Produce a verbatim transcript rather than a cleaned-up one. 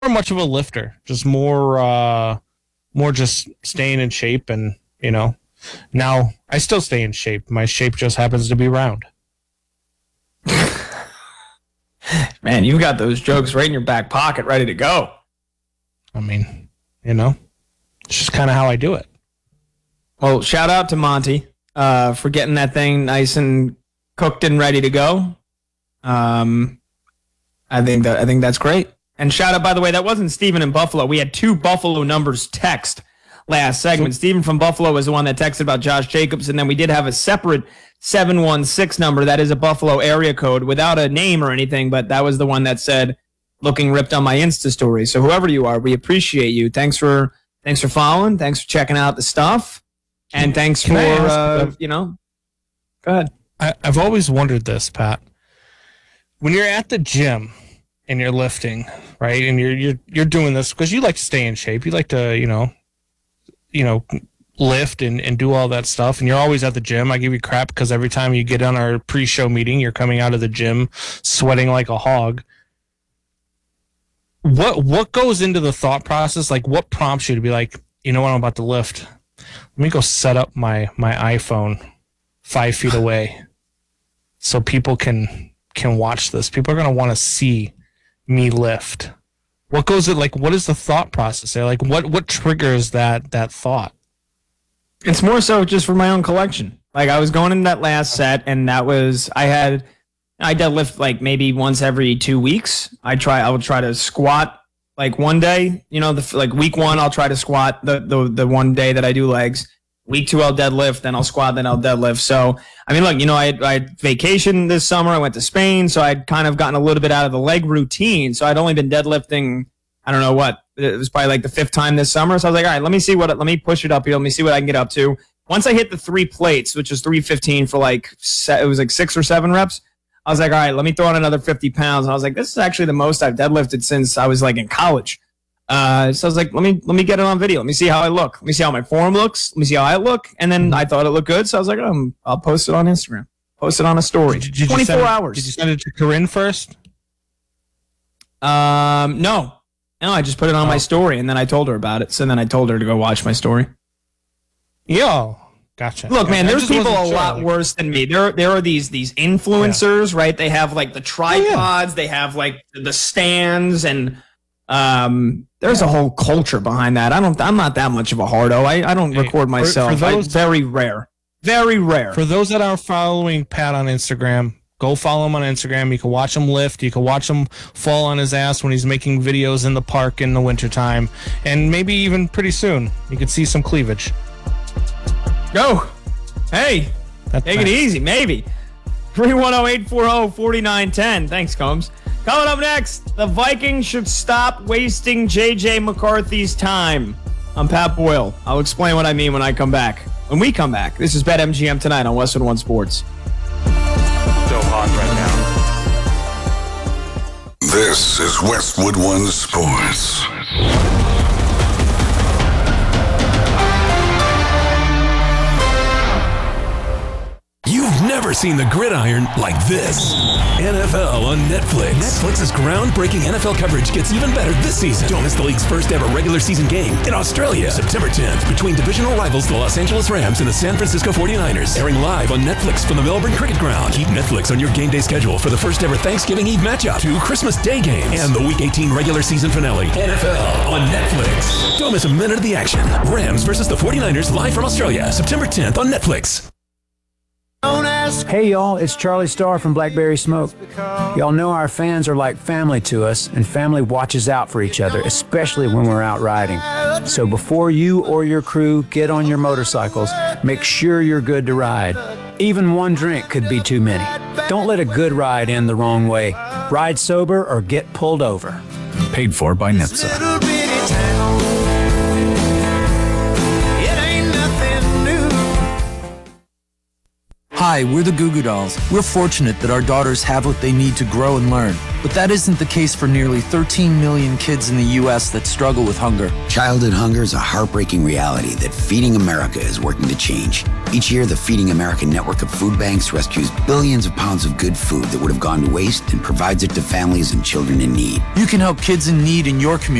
much of a lifter, just more, uh, more just staying in shape. And, you know, now I still stay in shape. My shape just happens to be round. Man, you've got those jokes right in your back pocket, ready to go. I mean, you know, it's just kind of how I do it. Well, shout out to Monty uh, for getting that thing nice and cooked and ready to go. Um, I think that I think that's great. And shout out, by the way, that wasn't Steven in Buffalo. We had two Buffalo numbers text last segment. So, Steven from Buffalo was the one that texted about Josh Jacobs, and then we did have a separate seven one six number that is a Buffalo area code without a name or anything, but that was the one that said looking ripped on my Insta story. So whoever you are, we appreciate you. Thanks for thanks for following. Thanks for checking out the stuff. And thanks Can for, uh, you know, go ahead. I, I've always wondered this, Pat. When you're at the gym and you're lifting, right, and you're you're you're doing this because you like to stay in shape. You like to, you know, you know, lift and, and do all that stuff, and you're always at the gym. I give you crap because every time you get on our pre-show meeting, you're coming out of the gym sweating like a hog. What what goes into the thought process? Like, what prompts you to be like, you know what, I'm about to lift. Let me go set up my my iPhone five feet away so people can can watch this. People are gonna want to see me lift. What goes it like? What is the thought process there? Like, what what triggers that that thought? It's more so just for my own collection. Like, I was going in that last set, and that was I had I deadlift like maybe once every two weeks. I try I would try to squat like one day. You know, the like week one I'll try to squat the the the one day that I do legs. Week two I'll deadlift, then I'll squat, then I'll deadlift. So I mean, look, you know, I had, I had vacation this summer. I went to Spain, so I'd kind of gotten a little bit out of the leg routine. So I'd only been deadlifting. I don't know what. It was probably like the fifth time this summer. So I was like, all right, let me see what, let me push it up here. Let me see what I can get up to. Once I hit the three plates, which is three fifteen for like, it was like six or seven reps. I was like, all right, let me throw on another fifty pounds. And I was like, this is actually the most I've deadlifted since I was like in college. Uh, so I was like, let me, let me get it on video. Let me see how I look. Let me see how my form looks. Let me see how I look. And then I thought it looked good. So I was like, um, I'll post it on Instagram. Post it on a story. Did, did twenty-four you hours. Did you send it to Corinne first? Um, no. No, I just put it on oh. my story, and then I told her about it. So then I told her to go watch my story. Yo, gotcha. Look, gotcha. man, there's people a sure. lot worse than me. There, there are these these influencers, yeah. right? They have like the tripods, oh, yeah. they have like the stands, and um, there's yeah. a whole culture behind that. I don't, I'm not that much of a hardo. I, I don't hey, record myself. For, for those, I, very rare, very rare. For those that are following Pat on Instagram, go follow him on Instagram. You can watch him lift. You can watch him fall on his ass when he's making videos in the park in the wintertime. And maybe even pretty soon, you can see some cleavage. Go. Hey, That's take nice. It easy, maybe. three one zero, eight four zero, four nine one zero. Thanks, Combs. Coming up next, the Vikings should stop wasting J J McCarthy's time. I'm Pat Boyle. I'll explain what I mean when I come back. When we come back, this is BetMGM tonight on Westwood One Sports. So hot right now. This is Westwood One Sports. You've never seen the gridiron like this. N F L on Netflix. Netflix's groundbreaking N F L coverage gets even better this season. Don't miss the league's first ever regular season game in Australia, September tenth, between divisional rivals the Los Angeles Rams and the San Francisco forty-niners. Airing live on Netflix from the Melbourne Cricket Ground. Keep Netflix on your game day schedule for the first ever Thanksgiving Eve matchup, two Christmas Day games, and the Week eighteen regular season finale. N F L on Netflix. Don't miss a minute of the action. Rams versus the forty-niners live from Australia, September tenth on Netflix. Hey y'all, it's Charlie Starr from Blackberry Smoke. Y'all know our fans are like family to us, and family watches out for each other, especially when we're out riding. So before you or your crew get on your motorcycles, make sure you're good to ride. Even one drink could be too many. Don't let a good ride end the wrong way. Ride sober or get pulled over. Paid for by N H T S A. Hi, we're the Goo Goo Dolls. We're fortunate that our daughters have what they need to grow and learn. But that isn't the case for nearly thirteen million kids in the U S that struggle with hunger. Childhood hunger is a heartbreaking reality that Feeding America is working to change. Each year, the Feeding America network of food banks rescues billions of pounds of good food that would have gone to waste and provides it to families and children in need. You can help kids in need in your community